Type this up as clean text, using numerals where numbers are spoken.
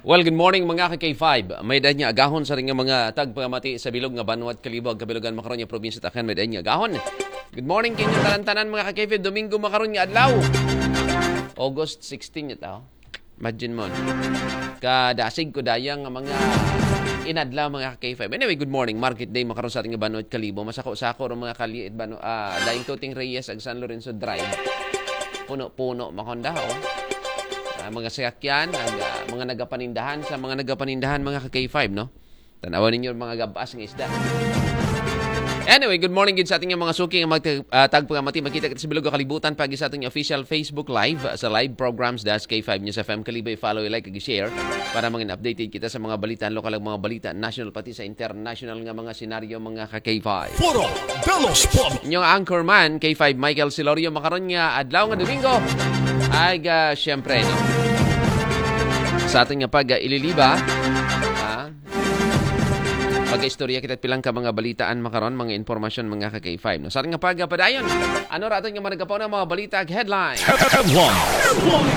Well, good morning mga ka-K5. May dahil niya agahon sa ring mga tagpamati sa bilog nga Banwat Kalibog, kabilugan makaroon niya probinsya Takan. May dahil niya agahon. Good morning kinyo tanan-tanan mga ka-K5. Domingo makaroon niya adlaw. August 16 niya tao. Imagine mo. Kadasig ko dayang mga inadlaw mga ka-K5. Anyway, good morning. Market day makaroon sa ating Banwat Kalibo. Masako-sako ro mga kaliit daing Tuting Reyes ag San Lorenzo Drive. Puno-puno makonda mga sakyan, mga nagapanindahan sa mga nagapanindahan mga ka-K5, no? Tanawan ninyo mga gabas ng isda. Anyway, good morning gid sa ating mga suki nga magtagpamati. Makita kita sa bilog kalibutan pagi sa ating official Facebook Live sa live programs das K5 News FM Kalibay. Follow, like, ag share para maging updated kita sa mga balita, lokal ag mga balita, national pati sa international nga mga senaryo mga ka-K5. Puro Belos Pop. Inyong anchorman K5 Michael Silorio makaron nga adlaw nga Domingo. Ay syempre no. Sa ating nga pag-ililiba, pag-istorya kita pilang ka mga balitaan makaron, mga informasyon mga ka-K5. No? Sa ating nga pag-padayon, ano raton nga managapaw ng mga balita headline?